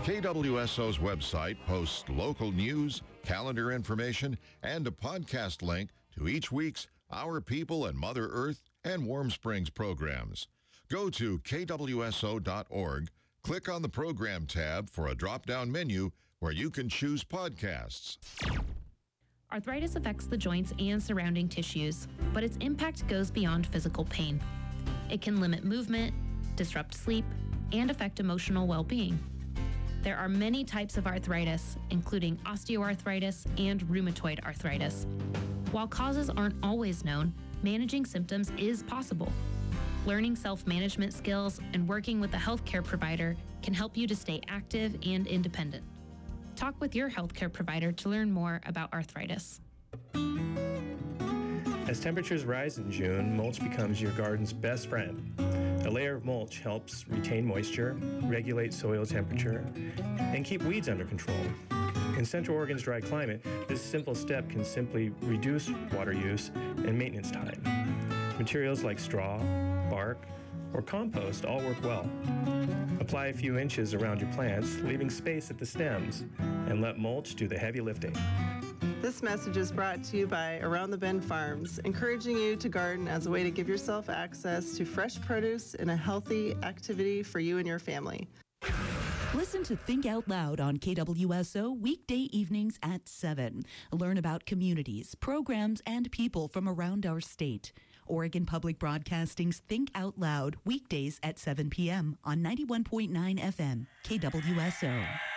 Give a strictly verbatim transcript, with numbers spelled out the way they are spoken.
K W S O's website posts local news, calendar information, and a podcast link to each week's Our People and Mother Earth and Warm Springs programs. Go to K W S O dot org, click on the program tab for a drop-down menu where you can choose podcasts. Arthritis affects the joints and surrounding tissues, but its impact goes beyond physical pain. It can limit movement, disrupt sleep, and affect emotional well-being. There are many types of arthritis, including osteoarthritis and rheumatoid arthritis. While causes aren't always known, managing symptoms is possible. Learning self-management skills and working with a healthcare provider can help you to stay active and independent. Talk with your healthcare provider to learn more about arthritis. As temperatures rise in June, mulch becomes your garden's best friend. A layer of mulch helps retain moisture, regulate soil temperature, and keep weeds under control. In Central Oregon's dry climate, this simple step can simply reduce water use and maintenance time. Materials like straw, bark, or compost all work well. Apply a few inches around your plants, leaving space at the stems, and let mulch do the heavy lifting. This message is brought to you by Around the Bend Farms, encouraging you to garden as a way to give yourself access to fresh produce and a healthy activity for you and your family. Listen to Think Out Loud on K W S O weekday evenings at seven. Learn about communities, programs, and people from around our state. Oregon Public Broadcasting's Think Out Loud weekdays at seven p.m. on ninety-one point nine F M, K W S O.